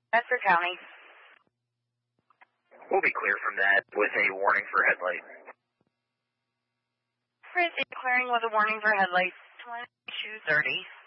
Bedford County. We'll be clear from that with a warning for headlight. Clearing with a warning for headlights, 2230.